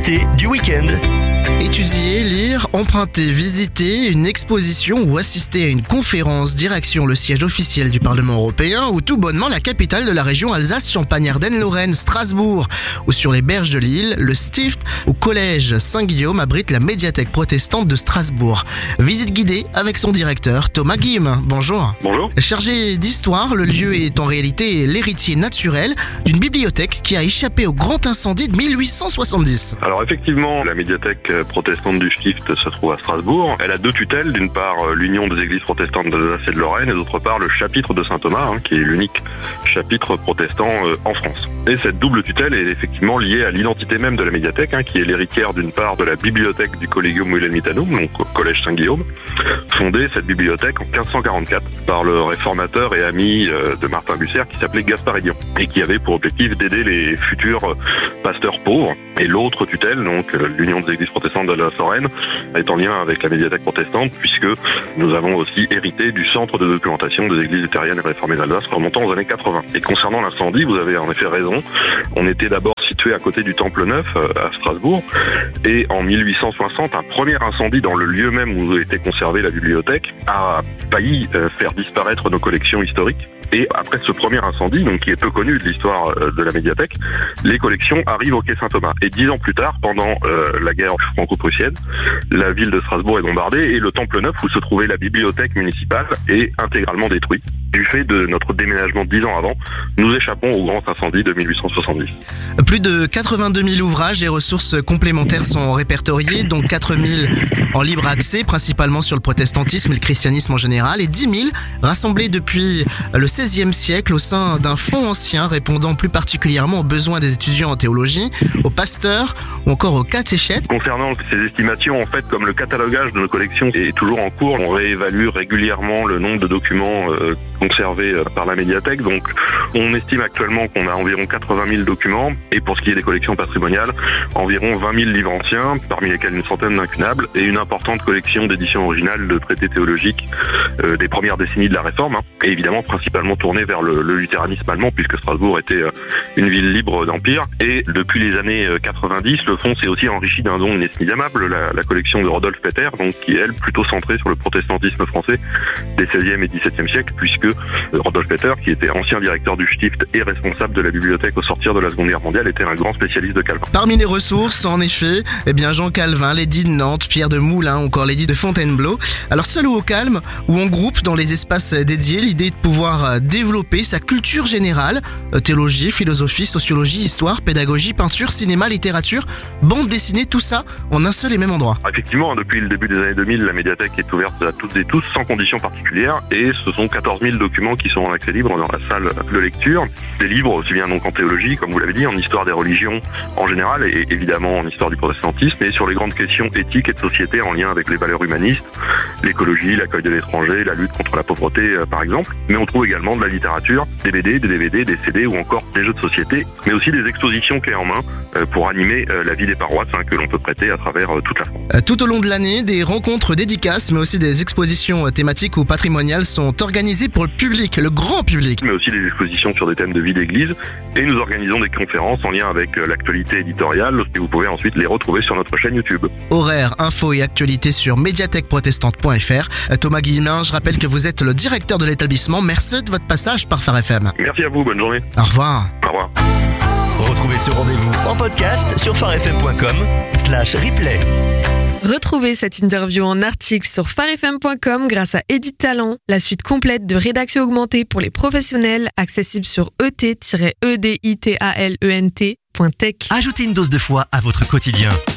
L'actualité du week-end. Étudier, lire, emprunter, visiter une exposition ou assister à une conférence, direction le siège officiel du Parlement européen ou tout bonnement la capitale de la région Alsace-Champagne-Ardenne-Lorraine, Strasbourg. Ou sur les berges de l'île, le Stift au collège Saint-Guillaume abrite la médiathèque protestante de Strasbourg. Visite guidée avec son directeur Thomas Guim. Bonjour. Bonjour. Chargé d'histoire, le lieu est en réalité l'héritier naturel d'une bibliothèque qui a échappé au grand incendie de 1870. Alors effectivement, la médiathèque protestante du Stift se trouve à Strasbourg. Elle a deux tutelles, d'une part l'Union des églises protestantes d'Alsace et de Lorraine, et d'autre part le chapitre de Saint-Thomas, qui est l'unique chapitre protestant en France. Et cette double tutelle est effectivement liée à l'identité même de la médiathèque, qui est l'héritière d'une part de la bibliothèque du Collegium Wilhelmitanum, donc au collège Saint-Guillaume, fondée cette bibliothèque en 1544 par le réformateur et ami de Martin Bucer qui s'appelait Gaspard Hédion, et qui avait pour objectif d'aider les futurs pasteurs pauvres. Et l'autre tutelle, donc l'Union des églises protestantes de Lorraine, est en lien avec la médiathèque protestante, puisque nous avons aussi hérité du centre de documentation des églises luthériennes et réformées d'Alsace remontant aux années 80. Et concernant l'incendie, vous avez en effet raison. On était d'abord situé à côté du Temple Neuf à Strasbourg, et en 1860, un premier incendie dans le lieu même où était conservée la bibliothèque a failli faire disparaître nos collections historiques. Et après ce premier incendie, donc qui est peu connu de l'histoire de la médiathèque, les collections arrivent au quai Saint-Thomas. Et 10 ans plus tard, pendant la guerre franco-prussienne, la ville de Strasbourg est bombardée et le Temple Neuf, où se trouvait la bibliothèque municipale, est intégralement détruit. Du fait de notre déménagement 10 ans avant, nous échappons au grand incendie de 1870. Plus de 82 000 ouvrages et ressources complémentaires sont répertoriés, dont 4 000 en libre accès, principalement sur le protestantisme et le christianisme en général, et 10 000 rassemblés depuis le XVIe siècle au sein d'un fonds ancien répondant plus particulièrement aux besoins des étudiants en théologie, aux pasteurs ou encore aux catéchètes. Concernant ces estimations, en fait, comme le catalogage de nos collections est toujours en cours, on réévalue régulièrement le nombre de documents conservés par la médiathèque. Donc, on estime actuellement qu'on a environ 80 000 documents, et pour ce qui est des collections patrimoniales, environ 20 000 livres anciens, parmi lesquels une centaine d'incunables, et une importante collection d'éditions originales de traités théologiques des premières décennies de la Réforme, et évidemment principalement tournée vers le luthéranisme allemand, puisque Strasbourg était une ville libre d'empire. Et depuis les années 90, le fonds s'est aussi enrichi d'un don inestimable, la collection de Rodolphe Peter, donc qui est elle plutôt centrée sur le protestantisme français des XVIe et XVIIe siècles, puisque Rodolphe Peter, qui était ancien directeur du Stift et responsable de la bibliothèque au sortir de la Seconde Guerre mondiale, était un grand spécialiste de Calvin. Parmi les ressources, en effet, Jean Calvin, l'édit de Nantes, Pierre de Moulins, encore l'édit de Fontainebleau. Alors seul ou au calme, ou en groupe dans les espaces dédiés, l'idée est de pouvoir développer sa culture générale, théologie, philosophie, sociologie, histoire, pédagogie, peinture, cinéma, littérature, bande dessinée, tout ça en un seul et même endroit. Effectivement, depuis le début des années 2000, la médiathèque est ouverte à toutes et tous, sans conditions particulières, et ce sont 14 000 documents qui sont en accès libre dans la salle de lecture. Des livres aussi bien donc en théologie, comme vous l'avez dit, en histoire des religions en général, et évidemment en histoire du protestantisme, et sur les grandes questions éthiques et de société en lien avec les valeurs humanistes, l'écologie, l'accueil de l'étranger, la lutte contre la pauvreté par exemple. Mais on trouve également de la littérature, des BD, des DVD, des CD ou encore des jeux de société, mais aussi des expositions clés en main pour animer la vie des paroisses que l'on peut prêter à travers toute la France. Tout au long de l'année, des rencontres dédicaces, mais aussi des expositions thématiques ou patrimoniales sont organisées pour le public, le grand public. Mais aussi des expositions sur des thèmes de vie d'église, et nous organisons des conférences en lien avec l'actualité éditoriale, et vous pouvez ensuite les retrouver sur notre chaîne YouTube. Horaires, infos et actualités sur médiathèqueprotestante.fr. Thomas Guillemin, je rappelle que vous êtes le directeur de l'établissement. Merci de votre passage par Phare FM. Merci à vous, bonne journée. Au revoir. Au revoir. Retrouvez ce rendez-vous en podcast sur pharefm.com/replay. Retrouvez cette interview en article sur pharefm.com grâce à Edit Talent, la suite complète de rédaction augmentée pour les professionnels, accessible sur et-editalent.tech. Ajoutez une dose de foi à votre quotidien.